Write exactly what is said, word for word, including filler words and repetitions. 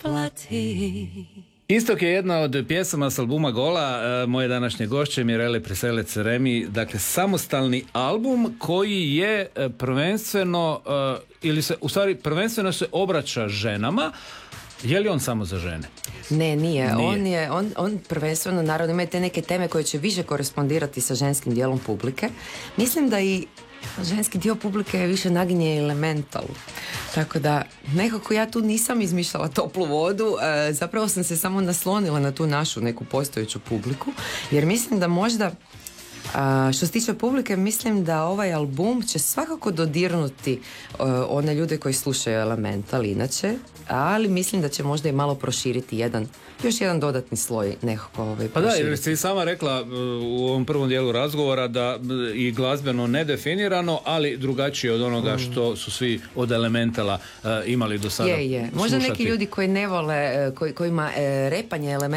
isplati. Istok je jedna od pjesama s albuma Gola, e, moje današnje gošće Mirele Prselec Remi, dakle samostalni album koji je e, prvenstveno e, ili se u stvari prvenstveno se obraća ženama. Je li on samo za žene? Ne, nije. Nije. On je, on, on prvenstveno, naravno, ima te neke teme koje će više korespondirati sa ženskim dijelom publike. Mislim da i ženski dio publike je više naginje elementalu. Tako da, nekako ja tu nisam izmišljala toplu vodu, e, zapravo sam se samo naslonila na tu našu neku postojeću publiku, jer mislim da možda A, što se tiče publike, mislim da ovaj album će svakako dodirnuti uh, one ljude koji slušaju Elemental inače, ali mislim da će možda i malo proširiti jedan, još jedan dodatni sloj nekako ovaj Pa da, jer ste i sama rekla uh, u ovom prvom dijelu razgovora da uh, i glazbeno nedefinirano, ali drugačije od onoga mm. što su svi od Elementala uh, imali do sada. Je, je. Možda slušati. Neki ljudi koji ne vole, uh, koji, kojima uh, repanje Elementala